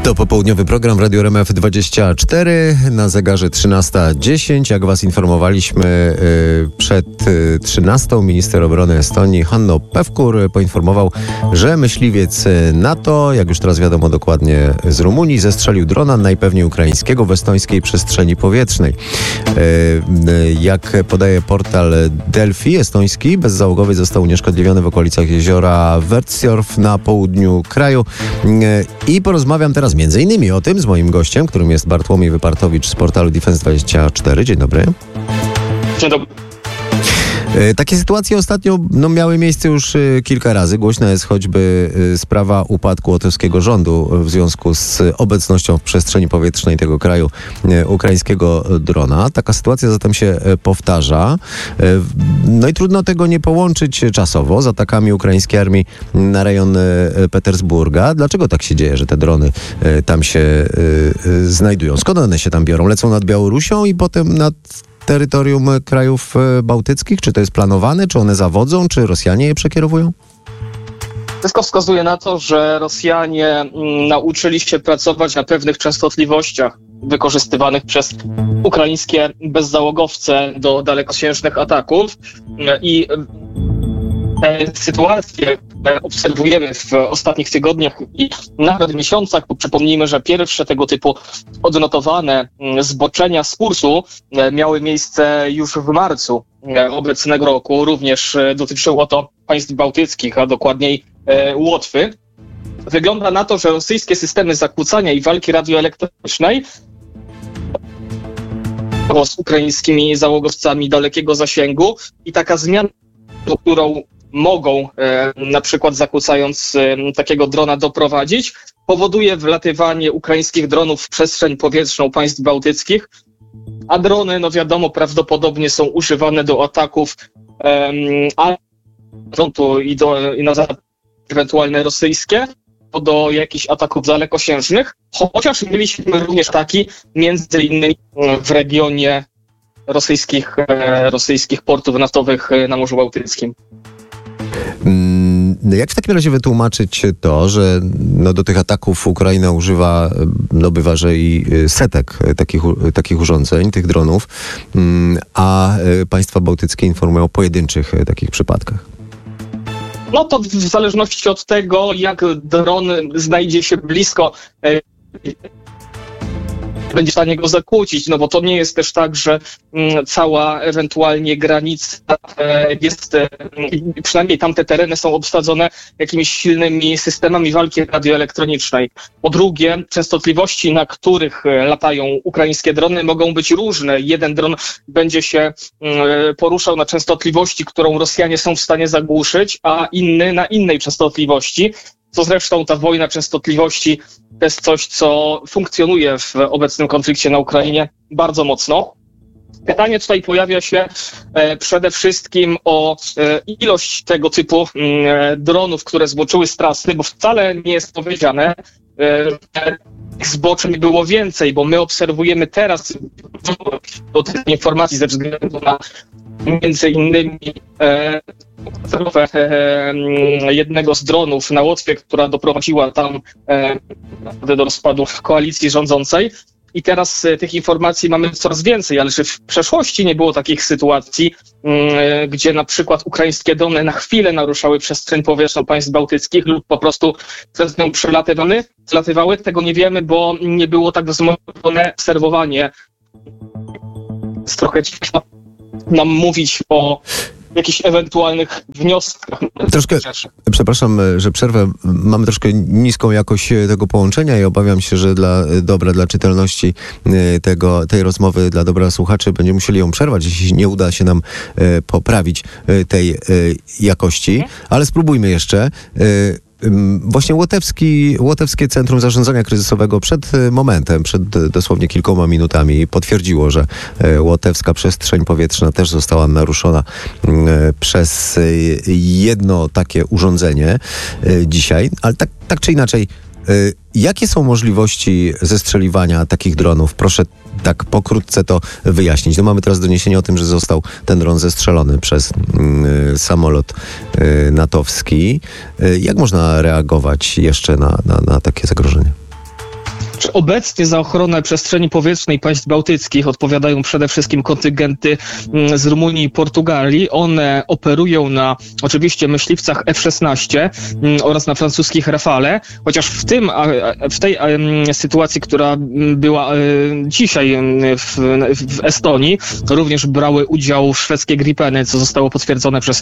To popołudniowy program w Radiu RMF24, na zegarze 13:10. Jak was informowaliśmy przed 13:00, minister obrony Estonii Hanno Pevkur poinformował, że myśliwiec NATO, jak już teraz wiadomo dokładnie z Rumunii, zestrzelił drona najpewniej ukraińskiego w estońskiej przestrzeni powietrznej. Jak podaje portal Delfi, estoński bezzałogowy został unieszkodliwiony w okolicach jeziora Wertsjorf na południu kraju. I porozmawiam teraz między innymi o tym z moim gościem, którym jest Bartłomiej Wypartowicz z portalu Defense24. Dzień dobry. Dzień dobry. Takie sytuacje ostatnio miały miejsce już kilka razy. Głośna jest choćby sprawa upadku łotewskiego rządu w związku z obecnością w przestrzeni powietrznej tego kraju ukraińskiego drona. Taka sytuacja zatem się powtarza. No i trudno tego nie połączyć czasowo z atakami ukraińskiej armii na rejon Petersburga. Dlaczego tak się dzieje, że te drony tam się znajdują? Skąd one się tam biorą? Lecą nad Białorusią i potem nad terytorium krajów bałtyckich? Czy to jest planowane? Czy one zawodzą? Czy Rosjanie je przekierowują? Wszystko wskazuje na to, że Rosjanie nauczyli się pracować na pewnych częstotliwościach wykorzystywanych przez ukraińskie bezzałogowce do dalekosiężnych ataków i sytuacje, które obserwujemy w ostatnich tygodniach i nawet miesiącach, bo przypomnijmy, że pierwsze tego typu odnotowane zboczenia z kursu miały miejsce już w marcu obecnego roku. Również dotyczyło to państw bałtyckich, a dokładniej Łotwy. Wygląda na to, że rosyjskie systemy zakłócania i walki radioelektronicznej z ukraińskimi załogowcami dalekiego zasięgu i taka zmiana, którą mogą na przykład zakłócając takiego drona doprowadzić, powoduje wlatywanie ukraińskich dronów w przestrzeń powietrzną państw bałtyckich, a drony, no wiadomo, prawdopodobnie są używane do ataków i na ewentualne rosyjskie, do jakichś ataków dalekosiężnych, chociaż mieliśmy również ataki między innymi w regionie rosyjskich portów naftowych na Morzu Bałtyckim. Jak w takim razie wytłumaczyć to, że do tych ataków Ukraina używa, bywa, że i setek takich urządzeń, tych dronów, a państwa bałtyckie informują o pojedynczych takich przypadkach? No to w zależności od tego, jak dron znajdzie się blisko, będzie w stanie go zakłócić, no bo to nie jest też tak, że cała ewentualnie granica jest, przynajmniej tamte tereny są obsadzone jakimiś silnymi systemami walki radioelektronicznej. Po drugie, częstotliwości, na których latają ukraińskie drony, mogą być różne. Jeden dron będzie się poruszał na częstotliwości, którą Rosjanie są w stanie zagłuszyć, a inny na innej częstotliwości. Co zresztą ta wojna częstotliwości to jest coś, co funkcjonuje w obecnym konflikcie na Ukrainie bardzo mocno. Pytanie tutaj pojawia się przede wszystkim o ilość tego typu dronów, które zboczyły z trasy, bo wcale nie jest powiedziane, że tych zboczeń było więcej, bo my obserwujemy teraz do tych informacji ze względu na między innymi katastrofę jednego z dronów na Łotwie, która doprowadziła tam do rozpadu koalicji rządzącej. I teraz tych informacji mamy coraz więcej, ale czy w przeszłości nie było takich sytuacji, gdzie na przykład ukraińskie drony na chwilę naruszały przestrzeń powietrzną państw bałtyckich lub po prostu przez nią przelatywały? Tego nie wiemy, bo nie było tak wzmożone obserwowanie. Jest trochę ciężko nam mówić o jakichś ewentualnych wnioskach. Troszkę, przepraszam, że przerwę. Mamy troszkę niską jakość tego połączenia i obawiam się, że dla czytelności tej rozmowy, dla dobra słuchaczy będziemy musieli ją przerwać, jeśli nie uda się nam poprawić tej jakości. Ale spróbujmy jeszcze. Właśnie Łotewskie Centrum Zarządzania Kryzysowego przed dosłownie kilkoma minutami potwierdziło, że łotewska przestrzeń powietrzna też została naruszona przez jedno takie urządzenie dzisiaj, ale tak czy inaczej, jakie są możliwości zestrzeliwania takich dronów? Proszę tak pokrótce to wyjaśnić. Mamy teraz doniesienie o tym, że został ten dron zestrzelony przez samolot natowski. Jak można reagować jeszcze na takie zagrożenie? Obecnie za ochronę przestrzeni powietrznej państw bałtyckich odpowiadają przede wszystkim kontyngenty z Rumunii i Portugalii. One operują na oczywiście myśliwcach F-16 oraz na francuskich Rafale, chociaż w tej sytuacji, która była dzisiaj w Estonii, również brały udział szwedzkie Gripeny, co zostało potwierdzone przez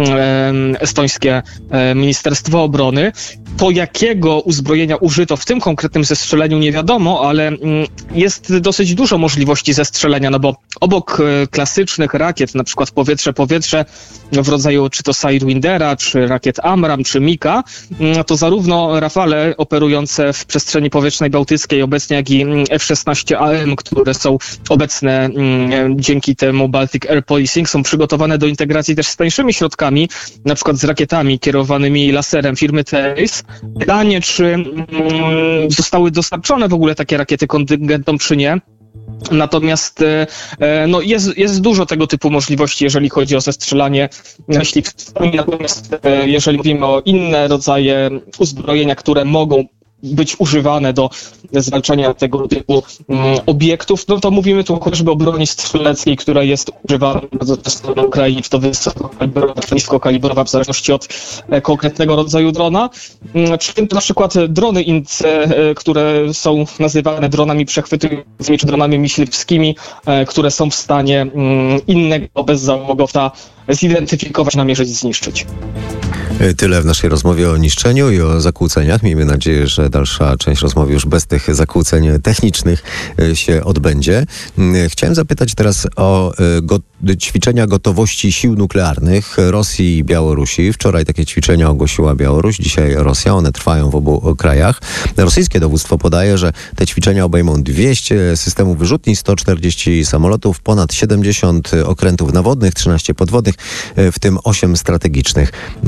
estońskie Ministerstwo Obrony. To jakiego uzbrojenia użyto w tym konkretnym zestrzeleniu nie wiadomo, ale jest dosyć dużo możliwości zestrzelenia, no bo obok klasycznych rakiet, na przykład powietrze-powietrze w rodzaju czy to Sidewindera, czy rakiet Amram, czy Mika, to zarówno Rafale operujące w przestrzeni powietrznej bałtyckiej obecnie, jak i F-16AM, które są obecne dzięki temu Baltic Air Policing, są przygotowane do integracji też z tańszymi środkami, na przykład z rakietami kierowanymi laserem firmy Thales. Pytanie, czy zostały dostarczone w ogóle takie rakiety kontyngentom, czy nie. Natomiast no jest dużo tego typu możliwości, jeżeli chodzi o zestrzelanie myśliwcami. Natomiast jeżeli mówimy o inne rodzaje uzbrojenia, które mogą być używane do zwalczania tego typu obiektów, no to mówimy tu chociażby o broni strzeleckiej, która jest używana bardzo często na Ukrainie, czy to wysokokalibrowa, czy niskokalibrowa, w zależności od konkretnego rodzaju drona, czy na przykład drony INCE, które są nazywane dronami przechwytującymi, czy dronami myśliwskimi, które są w stanie innego bezzałogowca zidentyfikować, namierzyć, zniszczyć. Tyle w naszej rozmowie o niszczeniu i o zakłóceniach. Miejmy nadzieję, że dalsza część rozmowy już bez tych zakłóceń technicznych się odbędzie. Chciałem zapytać teraz o ćwiczenia gotowości sił nuklearnych Rosji i Białorusi. Wczoraj takie ćwiczenia ogłosiła Białoruś, dzisiaj Rosja. One trwają w obu krajach. Rosyjskie dowództwo podaje, że te ćwiczenia obejmą 200 systemów wyrzutni, 140 samolotów, ponad 70 okrętów nawodnych, 13 podwodnych, w tym 8 strategicznych.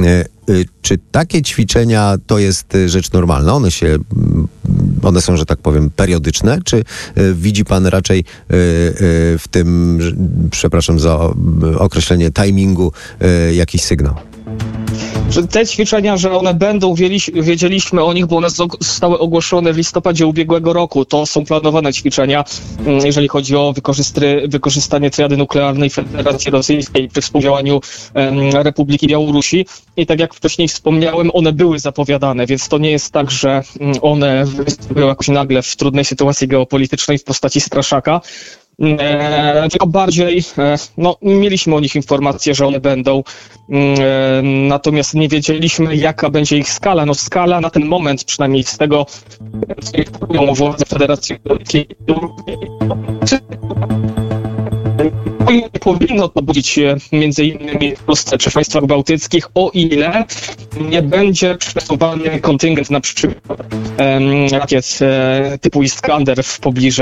Czy takie ćwiczenia to jest rzecz normalna? One są, że tak powiem, periodyczne? Czy widzi pan raczej w tym, przepraszam za określenie timingu, jakiś sygnał? Że te ćwiczenia, że one będą, wiedzieliśmy o nich, bo one zostały ogłoszone w listopadzie ubiegłego roku. To są planowane ćwiczenia, jeżeli chodzi o wykorzystanie triady nuklearnej Federacji Rosyjskiej przy współdziałaniu Republiki Białorusi. I tak jak wcześniej wspomniałem, one były zapowiadane, więc to nie jest tak, że one wystąpiły jakoś nagle w trudnej sytuacji geopolitycznej w postaci straszaka. Tylko bardziej, mieliśmy o nich informację, że one będą, natomiast nie wiedzieliśmy, jaka będzie ich skala. Skala na ten moment, przynajmniej z tego, co informują władze Federacji Rosyjskiej, nie powinno to budzić między innymi w Polsce czy w państwach bałtyckich, o ile nie będzie przesuwany kontyngent na przykład rakiet typu Iskander w pobliżu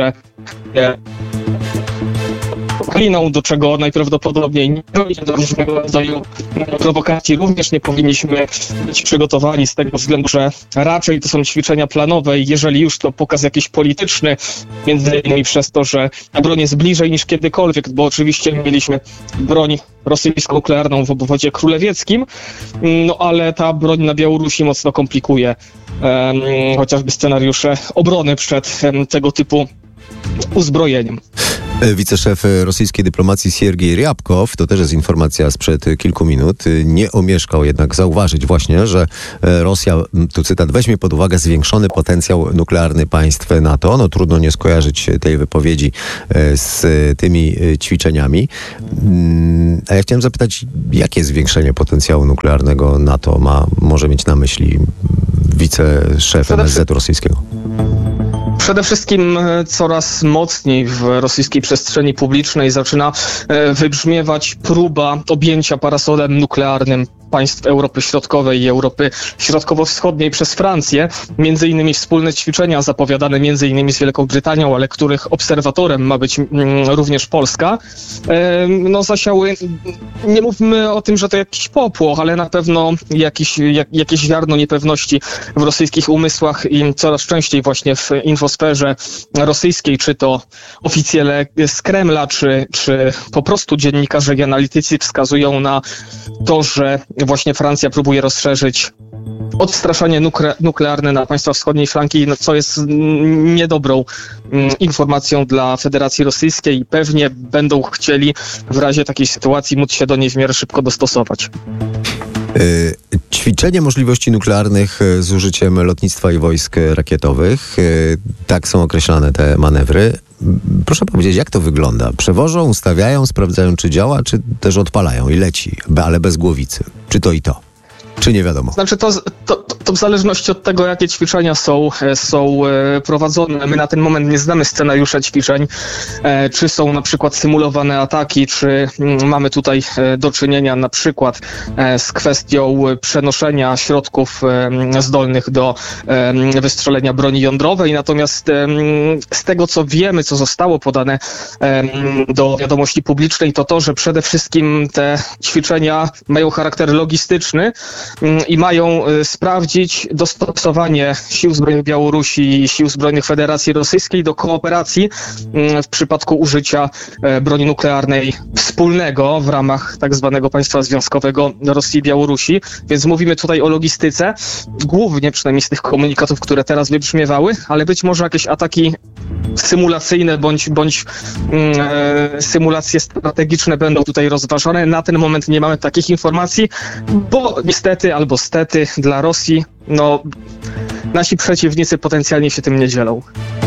Ukrainą, do czego najprawdopodobniej nie dojdzie do różnego rodzaju prowokacji. Również nie powinniśmy być przygotowani z tego względu, że raczej to są ćwiczenia planowe i jeżeli już to pokaz jakiś polityczny, między innymi przez to, że ta broń jest bliżej niż kiedykolwiek, bo oczywiście mieliśmy broń rosyjską nuklearną w obwodzie królewieckim, ale ta broń na Białorusi mocno komplikuje chociażby scenariusze obrony przed tego typu uzbrojeniem. Wiceszef rosyjskiej dyplomacji Siergiej Ryabkow, to też jest informacja sprzed kilku minut, nie omieszkał jednak zauważyć właśnie, że Rosja, tu cytat, weźmie pod uwagę zwiększony potencjał nuklearny państw NATO. Trudno nie skojarzyć tej wypowiedzi z tymi ćwiczeniami. A ja chciałem zapytać, jakie zwiększenie potencjału nuklearnego NATO może mieć na myśli wiceszef MSZ-u rosyjskiego? Przede wszystkim coraz mocniej w rosyjskiej przestrzeni publicznej zaczyna wybrzmiewać próba objęcia parasolem nuklearnym państw Europy Środkowej i Europy Środkowo-Wschodniej przez Francję. Między innymi wspólne ćwiczenia zapowiadane między innymi z Wielką Brytanią, ale których obserwatorem ma być również Polska. Zasiały, nie mówmy o tym, że to jakiś popłoch, ale na pewno jakieś ziarno niepewności w rosyjskich umysłach i coraz częściej właśnie w infosferze rosyjskiej, czy to oficjele z Kremla, czy po prostu dziennikarze i analitycy wskazują na to, że właśnie Francja próbuje rozszerzyć odstraszanie nuklearne na państwa wschodniej flanki, no, co jest niedobrą informacją dla Federacji Rosyjskiej i pewnie będą chcieli w razie takiej sytuacji móc się do niej w miarę szybko dostosować. Ćwiczenie możliwości nuklearnych z użyciem lotnictwa i wojsk rakietowych. Tak są określane te manewry. Proszę powiedzieć, jak to wygląda? Przewożą, ustawiają, sprawdzają, czy działa, czy też odpalają i leci, ale bez głowicy. Czy to i to? Czy nie wiadomo? Znaczy to w zależności od tego, jakie ćwiczenia są prowadzone. My na ten moment nie znamy scenariusza ćwiczeń, czy są na przykład symulowane ataki, czy mamy tutaj do czynienia na przykład z kwestią przenoszenia środków zdolnych do wystrzelenia broni jądrowej. Natomiast z tego, co wiemy, co zostało podane do wiadomości publicznej, to, że przede wszystkim te ćwiczenia mają charakter logistyczny i mają sprawdzić dostosowanie Sił Zbrojnych Białorusi i Sił Zbrojnych Federacji Rosyjskiej do kooperacji w przypadku użycia broni nuklearnej wspólnego w ramach tak zwanego państwa związkowego Rosji i Białorusi. Więc mówimy tutaj o logistyce, głównie przynajmniej z tych komunikatów, które teraz wybrzmiewały, ale być może jakieś ataki symulacyjne bądź symulacje strategiczne będą tutaj rozważane. Na ten moment nie mamy takich informacji, bo niestety albo stety dla Rosji, nasi przeciwnicy potencjalnie się tym nie dzielą.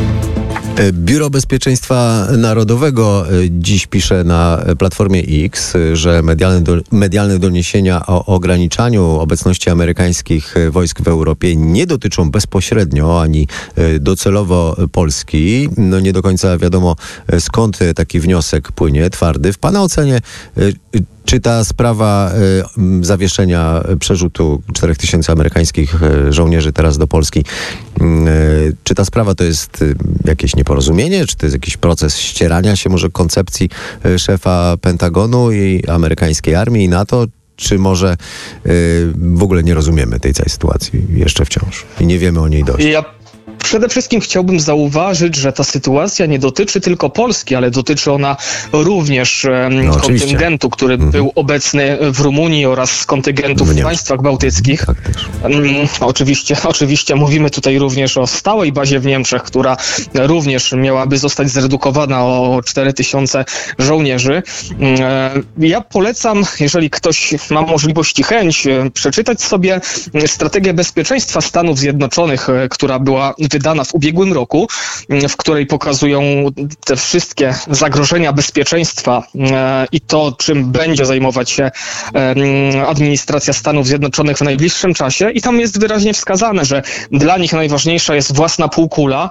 Biuro Bezpieczeństwa Narodowego dziś pisze na Platformie X, że medialne doniesienia o ograniczaniu obecności amerykańskich wojsk w Europie nie dotyczą bezpośrednio ani docelowo Polski. Nie do końca wiadomo, skąd taki wniosek płynie, twardy. W pana ocenie, czy ta sprawa zawieszenia przerzutu 4000 amerykańskich żołnierzy teraz do Polski, czy ta sprawa to jest jakieś nieporozumienie, czy to jest jakiś proces ścierania się może koncepcji szefa Pentagonu i amerykańskiej armii i NATO, czy może w ogóle nie rozumiemy tej całej sytuacji jeszcze wciąż i nie wiemy o niej dość? Przede wszystkim chciałbym zauważyć, że ta sytuacja nie dotyczy tylko Polski, ale dotyczy ona również kontyngentu, który był obecny w Rumunii oraz kontyngentów w państwach bałtyckich. Tak też. Oczywiście mówimy tutaj również o stałej bazie w Niemczech, która również miałaby zostać zredukowana o 4000 żołnierzy. Ja polecam, jeżeli ktoś ma możliwość i chęć, przeczytać sobie strategię bezpieczeństwa Stanów Zjednoczonych, która była wydana w ubiegłym roku, w której pokazują te wszystkie zagrożenia bezpieczeństwa i to, czym będzie zajmować się administracja Stanów Zjednoczonych w najbliższym czasie. I tam jest wyraźnie wskazane, że dla nich najważniejsza jest własna półkula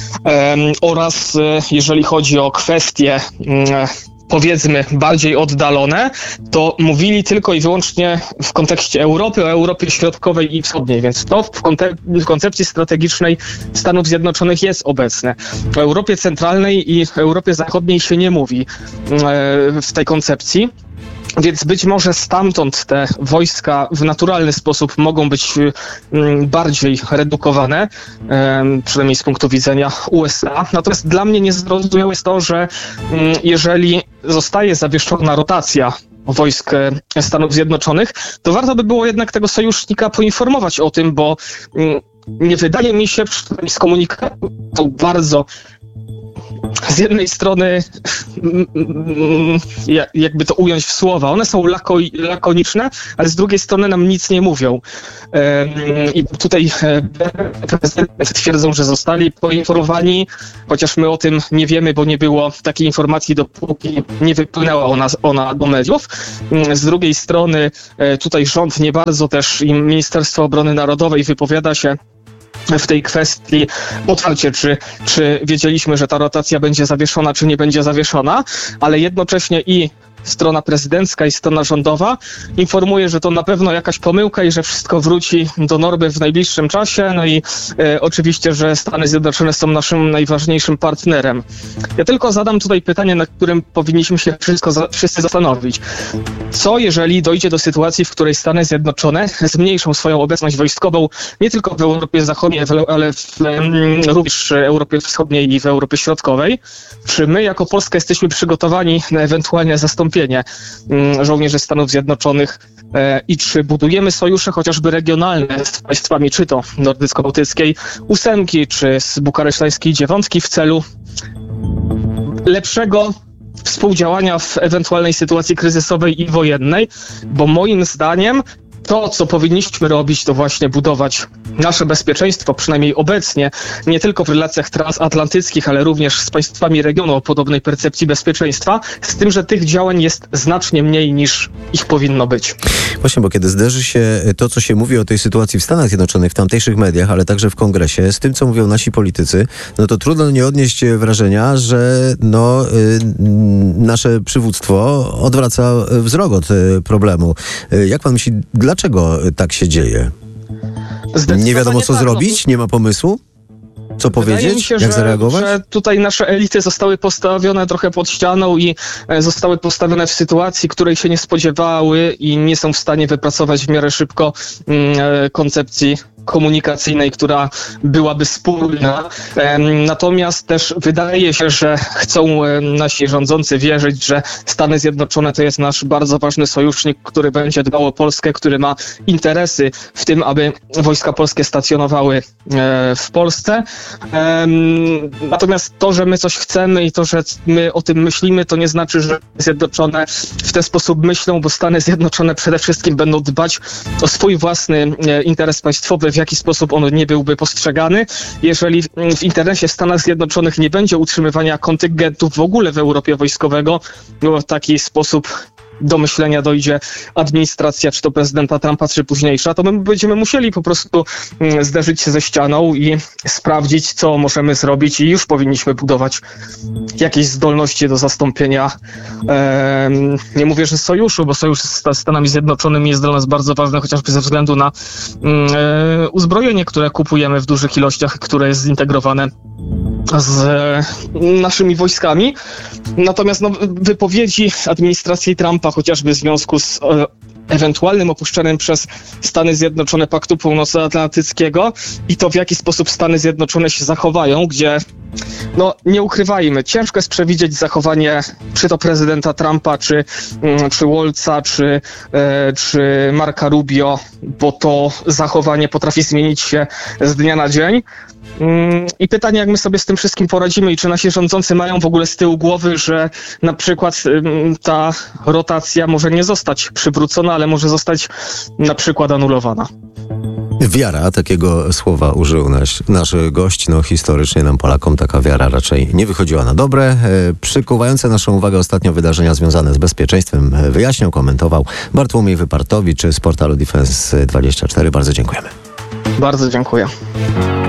oraz jeżeli chodzi o kwestie powiedzmy bardziej oddalone, to mówili tylko i wyłącznie w kontekście Europy, o Europie Środkowej i Wschodniej, więc to w koncepcji strategicznej Stanów Zjednoczonych jest obecne. O Europie Centralnej i Europie Zachodniej się nie mówi w tej koncepcji. Więc być może stamtąd te wojska w naturalny sposób mogą być bardziej redukowane, przynajmniej z punktu widzenia USA. Natomiast dla mnie niezrozumiałe jest to, że jeżeli zostaje zawieszona rotacja wojsk Stanów Zjednoczonych, to warto by było jednak tego sojusznika poinformować o tym, bo nie wydaje mi się, przynajmniej z komunikatu bardzo z jednej strony, jakby to ująć w słowa, one są lakoniczne, ale z drugiej strony nam nic nie mówią. I tutaj prezydenci twierdzą, że zostali poinformowani, chociaż my o tym nie wiemy, bo nie było takiej informacji, dopóki nie wypłynęła ona do mediów. Z drugiej strony tutaj rząd nie bardzo też i Ministerstwo Obrony Narodowej wypowiada się w tej kwestii otwarcie, czy wiedzieliśmy, że ta rotacja będzie zawieszona, czy nie będzie zawieszona, ale jednocześnie i strona prezydencka i strona rządowa informuje, że to na pewno jakaś pomyłka i że wszystko wróci do normy w najbliższym czasie. No i oczywiście, że Stany Zjednoczone są naszym najważniejszym partnerem. Ja tylko zadam tutaj pytanie, na którym powinniśmy się wszyscy zastanowić. Co jeżeli dojdzie do sytuacji, w której Stany Zjednoczone zmniejszą swoją obecność wojskową nie tylko w Europie Zachodniej, ale również w Europie Wschodniej i w Europie Środkowej? Czy my jako Polska jesteśmy przygotowani na ewentualne zastąpienie wystąpienie żołnierzy Stanów Zjednoczonych i czy budujemy sojusze chociażby regionalne z państwami czy to nordycko-bałtyckiej ósemki, czy z bukaresztańskiej dziewiątki w celu lepszego współdziałania w ewentualnej sytuacji kryzysowej i wojennej, bo moim zdaniem to, co powinniśmy robić, to właśnie budować nasze bezpieczeństwo, przynajmniej obecnie, nie tylko w relacjach transatlantyckich, ale również z państwami regionu o podobnej percepcji bezpieczeństwa, z tym, że tych działań jest znacznie mniej niż ich powinno być. Właśnie, bo kiedy zderzy się to, co się mówi o tej sytuacji w Stanach Zjednoczonych, w tamtejszych mediach, ale także w Kongresie, z tym, co mówią nasi politycy, no to trudno nie odnieść wrażenia, że nasze przywództwo odwraca wzrok od problemu. Jak pan myśli, dlaczego tak się dzieje? Nie wiadomo, co zrobić? Nie ma pomysłu? Co powiedzieć? Mi się, jak zareagować? Że tutaj nasze elity zostały postawione trochę pod ścianą i zostały postawione w sytuacji, której się nie spodziewały i nie są w stanie wypracować w miarę szybko koncepcji komunikacyjnej, która byłaby spójna. Natomiast też wydaje się, że chcą nasi rządzący wierzyć, że Stany Zjednoczone to jest nasz bardzo ważny sojusznik, który będzie dbał o Polskę, który ma interesy w tym, aby wojska polskie stacjonowały w Polsce. Natomiast to, że my coś chcemy i to, że my o tym myślimy, to nie znaczy, że Zjednoczone w ten sposób myślą, bo Stany Zjednoczone przede wszystkim będą dbać o swój własny interes państwowy, w jaki sposób on nie byłby postrzegany. Jeżeli w interesie Stanów Zjednoczonych nie będzie utrzymywania kontyngentów w ogóle w Europie wojskowego, w taki sposób do myślenia dojdzie administracja, czy to prezydenta Trumpa, czy późniejsza, to my będziemy musieli po prostu zderzyć się ze ścianą i sprawdzić, co możemy zrobić i już powinniśmy budować jakieś zdolności do zastąpienia, nie mówię, że sojuszu, bo sojusz z Stanami Zjednoczonymi jest dla nas bardzo ważny, chociażby ze względu na uzbrojenie, które kupujemy w dużych ilościach, które jest zintegrowane z naszymi wojskami. Natomiast wypowiedzi administracji Trumpa, chociażby w związku z ewentualnym opuszczeniem przez Stany Zjednoczone Paktu Północnoatlantyckiego i to, w jaki sposób Stany Zjednoczone się zachowają, gdzie nie ukrywajmy, ciężko jest przewidzieć zachowanie czy to prezydenta Trumpa, czy Waltza, czy Marca Rubio, bo to zachowanie potrafi zmienić się z dnia na dzień. I pytanie, jak my sobie z tym wszystkim poradzimy i czy nasi rządzący mają w ogóle z tyłu głowy, że na przykład ta rotacja może nie zostać przywrócona, ale może zostać na przykład anulowana. Wiara, takiego słowa użył nasz gość. Historycznie nam, Polakom, taka wiara raczej nie wychodziła na dobre. Przykuwające naszą uwagę ostatnio wydarzenia związane z bezpieczeństwem wyjaśniał, komentował Bartłomiej Wypartowicz z portalu Defense24. Bardzo dziękujemy. Bardzo dziękuję.